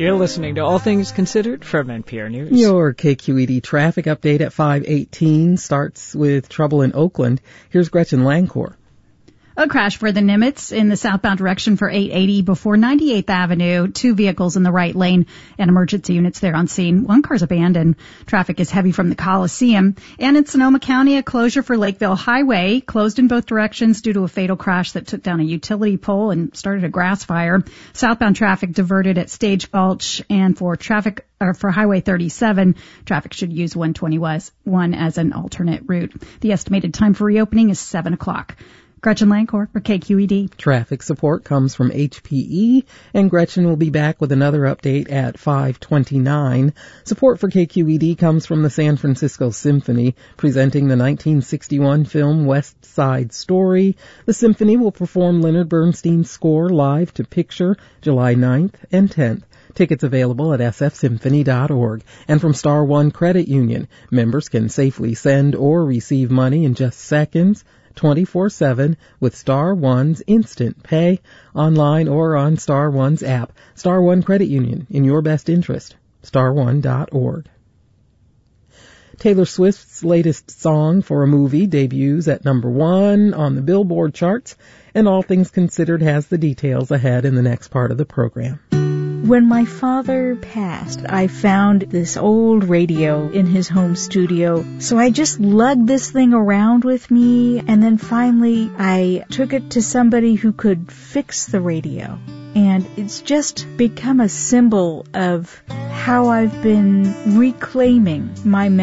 You're listening to All Things Considered from NPR News. Your KQED traffic update at 5:18 starts with trouble in Oakland. Here's Gretchen Lancourt. A crash for the Nimitz in the southbound direction for 880 before 98th Avenue. 2 vehicles in the right lane and emergency units there on scene. 1 car's abandoned. Traffic is heavy from the Coliseum. And in Sonoma County, a closure for Lakeville Highway, closed in both directions due to a fatal crash that took down a utility pole and started a grass fire. Southbound traffic diverted at Stage Gulch, and for Highway 37, traffic should use 121 as an alternate route. The estimated time for reopening is 7 o'clock. Gretchen Lancourt for KQED. Traffic support comes from HPE, and Gretchen will be back with another update at 5:29. Support for KQED comes from the San Francisco Symphony, presenting the 1961 film West Side Story. The symphony will perform Leonard Bernstein's score live to picture July 9th and 10th. Tickets available at sfsymphony.org. And from Star One Credit Union, members can safely send or receive money in just seconds, 24/7 with Star One's Instant Pay, online or on Star One's app. Star One Credit Union, in your best interest. Star1.org. Taylor Swift's latest song for a movie debuts at number 1 on the Billboard charts, and All Things Considered has the details ahead in the next part of the program. When my father passed, I found this old radio in his home studio. So I just lugged this thing around with me, and then finally I took it to somebody who could fix the radio. And it's just become a symbol of how I've been reclaiming my